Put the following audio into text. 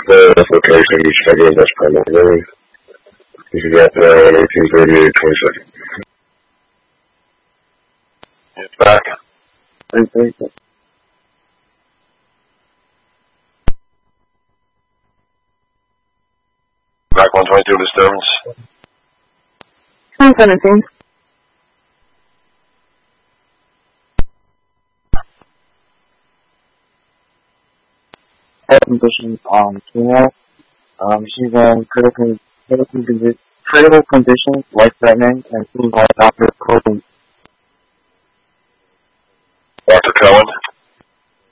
That's location, you check in, that's primarily. You got 1838, 22nd. It's back. Back 122 disturbance. 2017. Head conditions on female. She's in critical condition, life-threatening, and seems like Dr. Cohen. Dr. Cohen.